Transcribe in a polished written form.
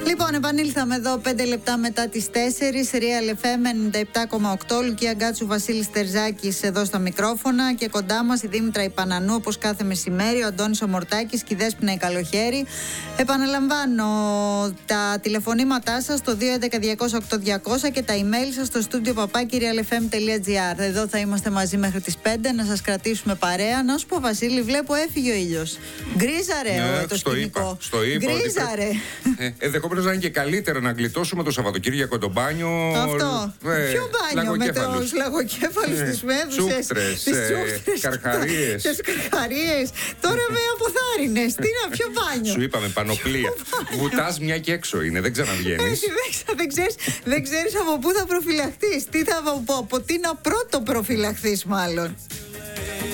Λοιπόν, επανήλθαμε εδώ 5 λεπτά μετά τις 4. Real FM 97,8. Λουκία Γκάτσου, Βασίλης Τερζάκης εδώ στα μικρόφωνα. Και κοντά μας η Δήμητρα Ιπανανού, όπως κάθε μεσημέρι. Ο Αντώνης Ομορτάκης και η Δέσποινα η Καλοχέρη. Επαναλαμβάνω τα τηλεφωνήματά σας στο 211-200-8200 και τα email σας στο studio@realfm.gr. Εδώ θα είμαστε μαζί μέχρι τις 5 να σας κρατήσουμε παρέα. Να σου πω, Βασίλη, βλέπω έφυγε ο ήλιος. Γκρίζαρε το σκηνικό. Γκρίζαρε. Ενδεχομένως να είναι και καλύτερα να γλιτώσουμε το Σαββατοκύριακο το μπάνιο. Αυτό. Ποιο μπάνιο με τους λαγοκέφαλους, τις μέδουσες, τις τσούχτρες, καρχαρίες. τις καρχαρίες. Τώρα με αποθάρρυνες. Τι να, ποιο μπάνιο. Σου είπαμε πανοπλία. Βουτάς μια και έξω είναι, δεν ξαναβγαίνεις. Δεν ξέρεις από πού θα προφυλαχθείς. Από τι να πρώτο προφυλαχθείς μάλλον.